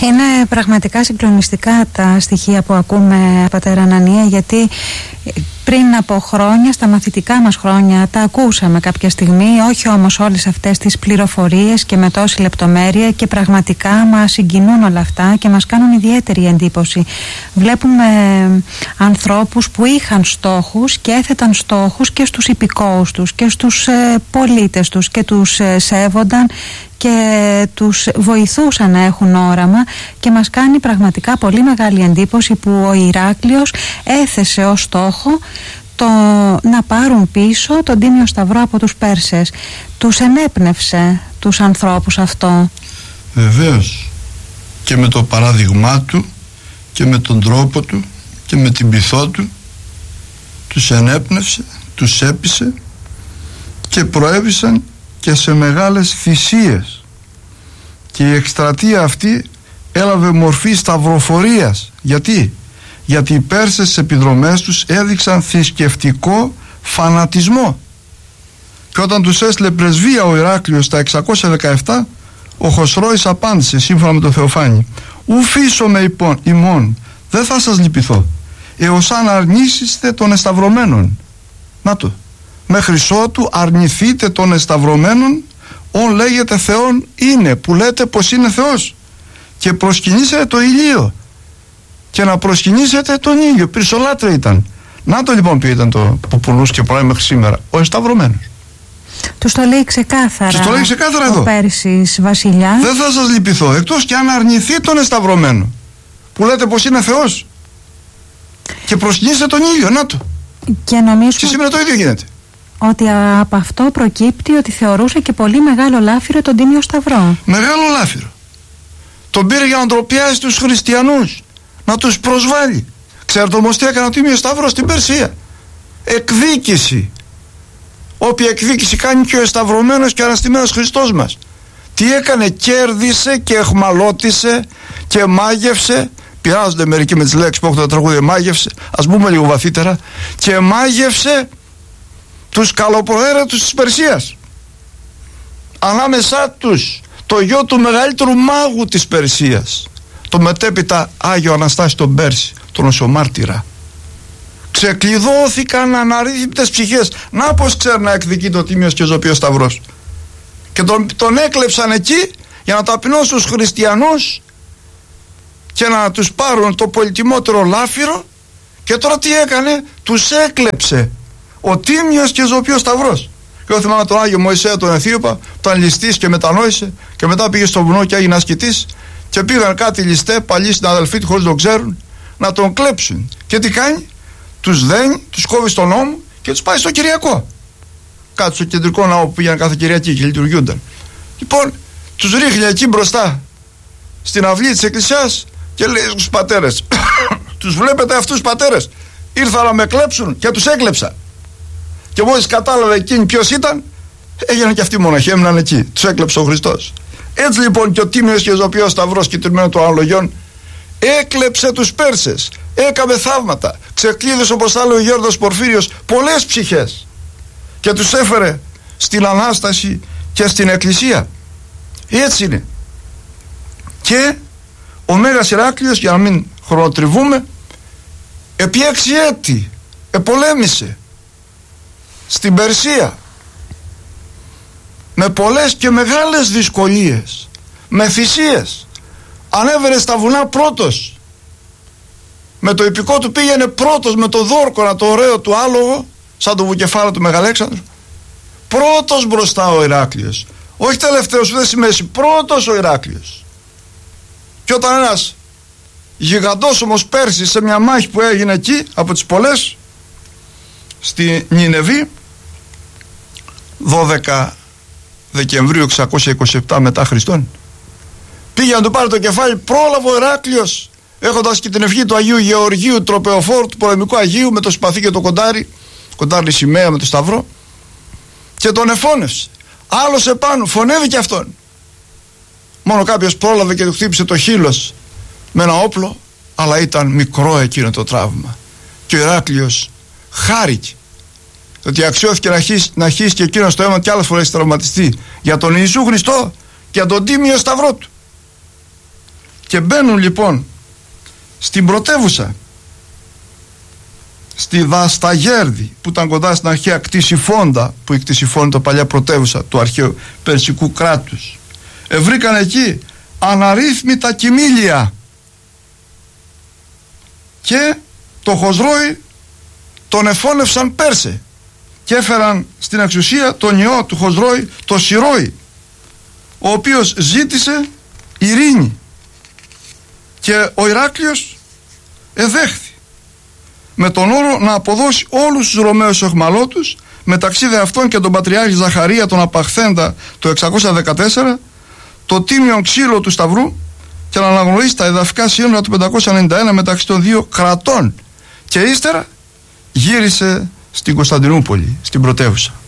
Είναι πραγματικά συγκλονιστικά τα στοιχεία που ακούμε, πατέρα Ανανία, γιατί πριν από χρόνια, στα μαθητικά μας χρόνια, τα ακούσαμε κάποια στιγμή, όχι όμως όλες αυτές τις πληροφορίες και με τόση λεπτομέρεια, και πραγματικά μας συγκινούν όλα αυτά και μας κάνουν ιδιαίτερη εντύπωση. Βλέπουμε ανθρώπους που είχαν στόχους και έθεταν στόχους και στους υπηκόους τους και στους πολίτες τους και τους σέβονταν και τους βοηθούσαν να έχουν όραμα, και μας κάνει πραγματικά πολύ μεγάλη εντύπωση που ο Ηράκλειος έθεσε ως στόχο να πάρουν πίσω τον Τίμιο Σταυρό από τους Πέρσες. Τους ενέπνευσε τους ανθρώπους αυτό. Βεβαίως, και με το παράδειγμά του και με τον τρόπο του και με την πειθό του τους ενέπνευσε, τους έπεισε και προέβησαν και σε μεγάλες θυσίες, και η εκστρατεία αυτή έλαβε μορφή σταυροφορίας. Γιατί οι Πέρσες στις επιδρομές τους έδειξαν θρησκευτικό φανατισμό, και όταν τους έστειλε πρεσβεία ο Ηράκλειος στα 617, ο Χοσρόης απάντησε σύμφωνα με τον Θεοφάνη: «Ου φύσομαι ημών, δεν θα σας λυπηθώ, έως αν αρνήσιστε των εσταυρωμένων». Να το, μέχρι ότου αρνηθείτε των εσταυρωμένων, ον λέγεται Θεόν είναι, που λέτε πως είναι Θεός, και προσκυνήσετε το ηλίο, και να προσκυνήσετε τον ήλιο. Πυρσολάτρια ήταν. Να το λοιπόν ποιο ήταν το που πουλούσε και πουλάει μέχρι σήμερα: ο εσταυρωμένος. Τους το λέει ξεκάθαρα. Τους το λέει ξεκάθαρα εδώ. Ο Πέρσης βασιλιά. Δεν θα σας λυπηθώ, εκτός και αν αρνηθεί τον εσταυρωμένο, που λέτε πως είναι Θεός, και προσκυνήσετε τον ήλιο. Να το. Και νομίζω και σήμερα το ίδιο γίνεται. Ότι από αυτό προκύπτει ότι θεωρούσε και πολύ μεγάλο λάφυρο τον Τίμιο Σταυρό. Μεγάλο λάφυρο. Τον πήρε για να ντροπιάσει τους χριστιανούς, να τους προσβάλλει. Ξέρετε όμως τι έκανε ο Τίμιος Σταυρός στην Περσία? Εκδίκηση. Όποια εκδίκηση κάνει και ο εσταυρωμένος και αναστημένος Χριστός μας. Τι έκανε? Κέρδισε και εχμαλώτησε και μάγευσε. Πειράζονται μερικοί με τις λέξεις που έχουν τα τραγούδια. Μάγευσε, ας πούμε λίγο βαθύτερα. Και μάγευσε τους καλοπροαίρετους της Περσίας. Ανάμεσά τους το γιο του μεγαλύτερου μάγου της Περσίας, το μετέπειτα Άγιο Αναστάση τον Πέρση, τον Οσιομάρτυρα. Ξεκλειδώθηκαν αναρρύθμιτες ψυχές. Να πως ξέρει να εκδικείται ο Τίμιος και Ζωπίος Σταυρός. Και τον έκλεψαν εκεί για να ταπεινώσουν τους χριστιανούς και να τους πάρουν το πολυτιμότερο λάφυρο. Και τώρα τι έκανε? Τους έκλεψε ο Τίμιος και Ζωπίος Σταυρός. Και εγώ θυμάμαι τον Άγιο Μωυσέα τον Αιθίωπα, που ήταν ληστής και μετανόησε, και μετά πήγε στο βουνό και έγινε ασκητής, και πήγαν κάτι ληστέ, παλιοί συναδελφοί του χωρίς να το ξέρουν, να τον κλέψουν. Και τι κάνει? Τους δένει, τους κόβει στον ώμο και τους πάει στο Κυριακό. Κάτω στο κεντρικό ναό που πήγαιναν κάθε Κυριακή και λειτουργούνταν. Λοιπόν, τους ρίχνει εκεί μπροστά στην αυλή της εκκλησιάς και λέει στους πατέρες: τους βλέπετε αυτούς πατέρες? Ήρθαν να με κλέψουν και τους έκλεψα. Και μόλις κατάλαβε εκείνη ποιος ήταν, έγιναν και αυτοί μοναχοί, έμειναν εκεί. Τους έκλεψε ο Χριστός. Έτσι λοιπόν και ο Τίμιος και ο Ζωπίος Σταυρός, κυτρινμένο των αναλογιών, έκλεψε τους Πέρσες, έκαμε θαύματα, ξεκλείδωσε, όπως θα λέει ο Γιώργος Πορφύριος, πολλές ψυχές, και τους έφερε στην Ανάσταση και στην Εκκλησία. Έτσι είναι. Και ο Μέγας Ηράκλειος, για να μην χρονοτριβούμε, επί 6 έτη επολέμησε στην Περσία με πολλές και μεγάλες δυσκολίες, με θυσίες. Ανέβαινε στα βουνά πρώτος, με το ιππικό του πήγαινε πρώτος, με το Δόρκονα το ωραίο του άλογο, σαν το βουκεφάλαιο του Μεγαλέξανδρου, πρώτος μπροστά ο Ηράκλειος, όχι τελευταίος ούτε στη μέση, πρώτος ο Ηράκλειος. Και όταν ένας γιγαντόσωμος Πέρσης σε μια μάχη που έγινε εκεί από τις πολλές στη Νινεβή, 12 Δεκεμβρίου 627 μετά Χριστόν, πήγε να του πάρει το κεφάλι, πρόλαβε ο Ηράκλειος, έχοντας και την ευχή του Αγίου Γεωργίου Τροπεοφόρου, του πολεμικού Αγίου, με το σπαθί και το κοντάρι σημαία με το σταυρό, και τον εφώνευσε. Άλλος επάνω, φωνεύει και αυτόν. Μόνο κάποιος πρόλαβε και του χτύπησε το χείλος με ένα όπλο, αλλά ήταν μικρό εκείνο το τραύμα. Και ο Ηράκλειος χάρηκε ότι αξιώθηκε να χύσει και εκείνο το αίμα, και άλλες φορές τραυματιστεί για τον Ιησού Χριστό και για τον Τίμιο Σταυρό του. Και μπαίνουν λοιπόν στην πρωτεύουσα, στη Δασταγέρδη, που ήταν κοντά στην αρχαία Κτησιφόντα, που η Κτησιφόντα το παλιά πρωτεύουσα του αρχαίου περσικού κράτους. Βρήκαν εκεί αναρρύθμιτα κοιμήλια και το Χοσρόη τον εφώνευσαν Πέρσε και έφεραν στην εξουσία τον ιό του Χοσρόη, το Σιρόη, ο οποίος ζήτησε ειρήνη και ο Ηράκλειος εδέχθη με τον όρο να αποδώσει όλους τους Ρωμαίους οχμαλώτους, μεταξύ δε αυτών και τον Πατριάρχη Ζαχαρία τον Απαχθέντα το 614, το τίμιον ξύλο του Σταυρού, και να αναγνωρίσει τα εδαφικά σύνορα του 591 μεταξύ των δύο κρατών, και ύστερα γύρισε στην Κωνσταντινούπολη, στην πρωτεύουσα.